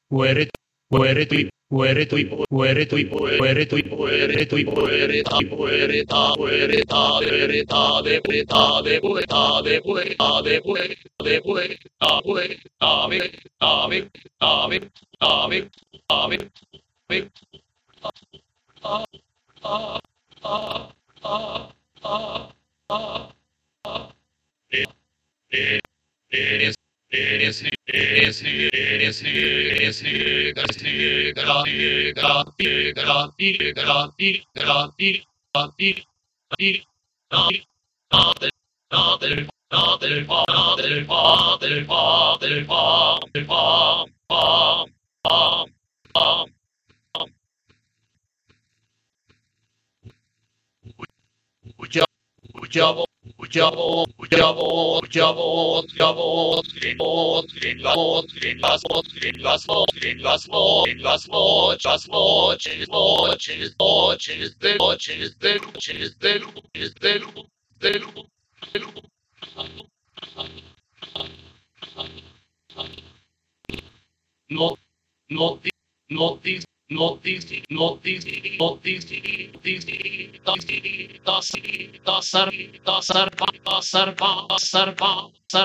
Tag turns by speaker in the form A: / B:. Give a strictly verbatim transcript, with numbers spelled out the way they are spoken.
A: Puere, puere tu, puere tu, puere tu, puere tu, puere tu, puere ta, puere ta, puere ta, puere ta, de puere ta, de puere ta, de puere ta, de puere, de puere, ta, puere, ta, mi, ta, mi, ta, mi, ta, mi, ta, mi, mi, ta, ta, ta, ta, ta, ta, ta, e, e, es es es es grati grati grati grati grati grati grati grati Father, Father, Father, Father, Father, Father, Father, Father, Father, Father, Ujabo, Ujabo, Ujabo, Ujabo, Ujabo, Greenbot, Greenbot, Greenbot, Greenbot, Greenbot, Greenbot, Las Moches, Moches, Moches, de Moches, de Moches, de Moches, de Moches, de No, no, no, these, not these, not these, not these, these, these, the, the, the, the, the, the, the, the, the, the,